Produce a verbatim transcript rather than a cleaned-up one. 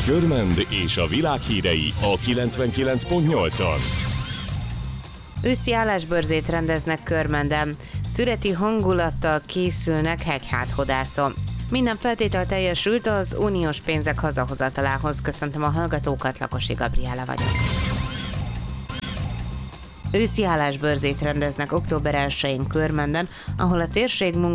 Körmend és a világ hírei a kilencvenkilenc pont nyolcon. Őszi állásbörzét rendeznek Körmenden. Szüreti hangulattal készülnek hegyháthodászon. Minden feltétel teljesült az uniós pénzek hazahozatalához. Köszöntöm a hallgatókat, Lakosi Gabriella vagyok. Őszi állásbörzét rendeznek október elsején Körmenden, ahol a térség